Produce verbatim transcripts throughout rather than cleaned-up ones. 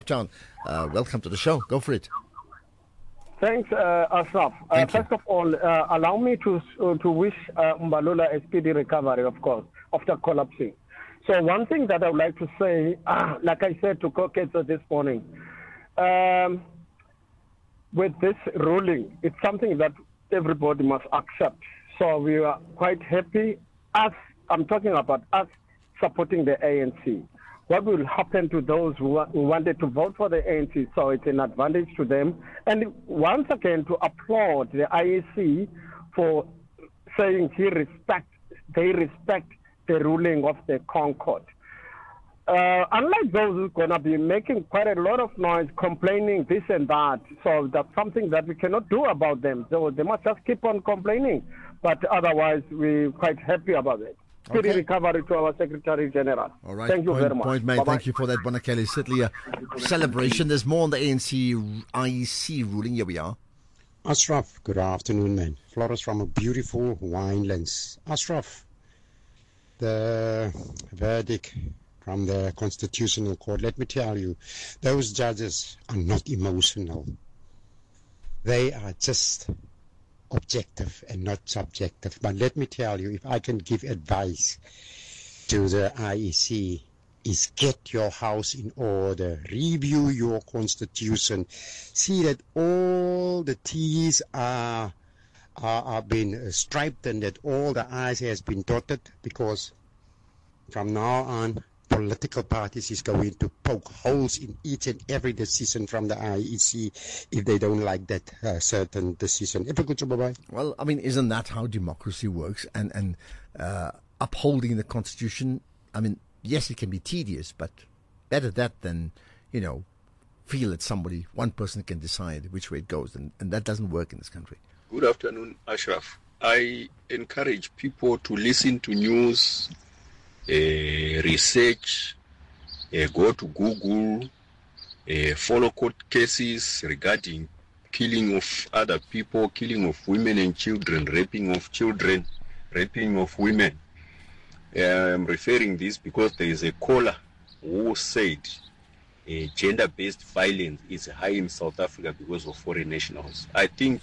John, uh, welcome to the show. Go for it. Thanks, uh, Ashraf. Uh, Thank you. first of all, uh, allow me to uh, to wish uh, Mbalula a speedy recovery, of course, after collapsing. So one thing that I would like to say, uh, like I said to Koketso this morning, um, with this ruling, it's something that everybody must accept. So we are quite happy. Us, I'm talking about us supporting the A N C. What will happen to those who, who wanted to vote for the A N C? So it's an advantage to them. And once again, to applaud the I E C for saying he respect, they respect the ruling of the Concord. Uh, unlike those who are going to be making quite a lot of noise, complaining this and that, so that's something that we cannot do about them. So they must just keep on complaining. But otherwise, we're quite happy about it. Speedy Okay. recovery to our Secretary General. All right. Thank you point, very much. Point made. Bye-bye. Thank you for that, Bonakeli. Certainly a celebration. There's more on the A N C I E C ruling. Here we are. Ashraf, good afternoon, man. Flores from a beautiful winelands. Ashraf, the verdict from the Constitutional Court, let me tell you, those judges are not emotional. They are just objective and not subjective. But let me tell you, if I can give advice to the I E C, is get your house in order, review your constitution, see that all the T's are are, are being striped and that all the I's has been dotted, because from now on political parties is going to poke holes in each and every decision from the I E C if they don't like that uh, certain decision. Have a good job, bye-bye. Well, I mean, isn't that how democracy works? And, and uh, upholding the Constitution, I mean, yes, it can be tedious, but better that than, you know, feel that somebody, one person can decide which way it goes. And, and that doesn't work in this country. Good afternoon, Ashraf. I encourage people to listen to news, uh, research, uh, go to Google, uh, follow court cases regarding killing of other people, killing of women and children, raping of children, raping of women. I'm referring this because there is a caller who said uh, gender-based violence is high in South Africa because of foreign nationals. I think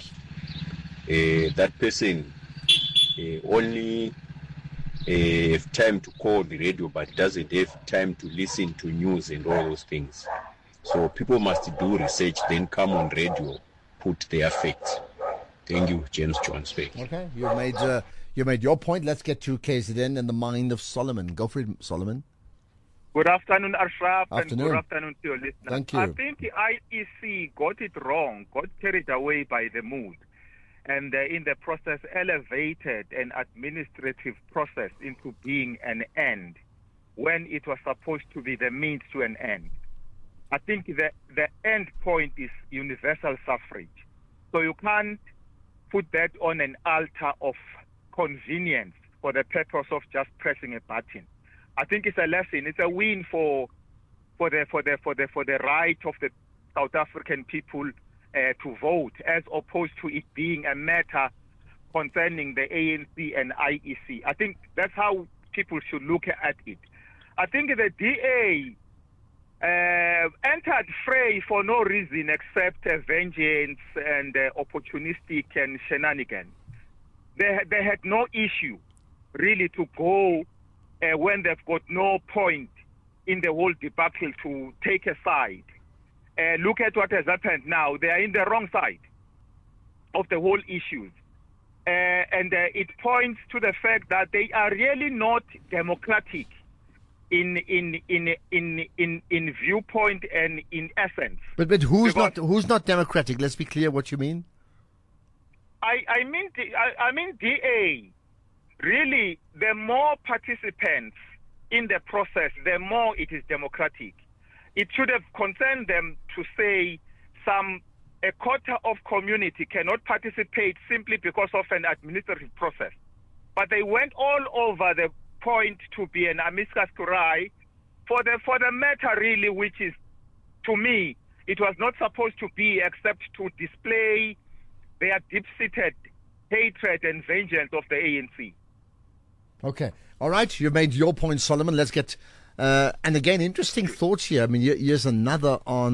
uh, that person uh, only uh, have time to call the radio but doesn't have time to listen to news and all those things. So people must do research, then come on radio, put their facts. Thank you, James John speaking. Okay, you made uh, you made your point. Let's get to K Z N and the mind of Solomon. Go for it, Solomon. Good afternoon, Ashraf, Afternoon. and good afternoon to your listeners. Thank you. I think the I E C got it wrong, got carried away by the mood, and uh, in the process elevated an administrative process into being an end when it was supposed to be the means to an end. I think the, the end point is universal suffrage. So you can't put that on an altar of convenience for the purpose of just pressing a button. I think it's a lesson. It's a win for for the for the for the for the right of the South African people uh, to vote, as opposed to it being a matter concerning the A N C and I E C. I think that's how people should look at it. I think the D A uh, entered fray for no reason except uh, vengeance and uh, opportunistic and shenanigans. They they had no issue really to go. Uh, when they've got no point in the whole debacle to take a side. Uh, look at what has happened now. They are in the wrong side of the whole issue. Uh, and uh, it points to the fact that they are really not democratic in in in in in, in viewpoint and in essence. But but who's Because- not who's not democratic? Let's be clear what you mean. I, I mean D- I, I mean D A. Really, the more participants in the process, the more it is democratic. It should have concerned them to say some a quarter of community cannot participate simply because of an administrative process. But they went all over the point to be an amicus curiae for the for the matter really, which is, to me, it was not supposed to be except to display their deep-seated hatred and vengeance of the A N C. Okay. All right. You made your point, Solomon. Let's get, uh, and again, interesting thoughts here. I mean, here- here's another on